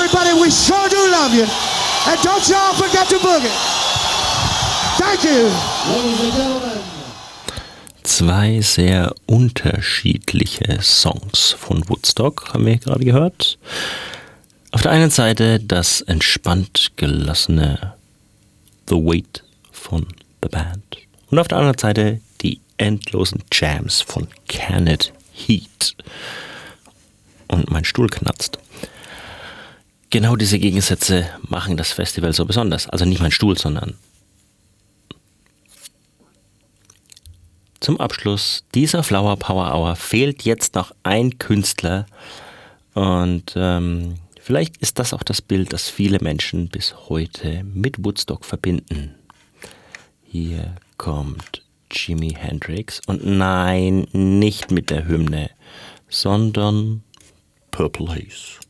everybody, we sure do love you. And don't y'all forget to boogie. Thank you. Ladies and gentlemen. Zwei sehr unterschiedliche Songs von Woodstock haben wir gerade gehört. Auf der einen Seite das entspannt gelassene The Weight von The Band und auf der anderen Seite die endlosen Jams von Can It Heat. Und mein Stuhl knarzt. Genau diese Gegensätze machen das Festival so besonders. Also nicht mein Stuhl, sondern zum Abschluss dieser Flower Power Hour fehlt jetzt noch ein Künstler und vielleicht ist das auch das Bild, das viele Menschen bis heute mit Woodstock verbinden. Hier kommt Jimi Hendrix und nein, nicht mit der Hymne, sondern Purple Haze.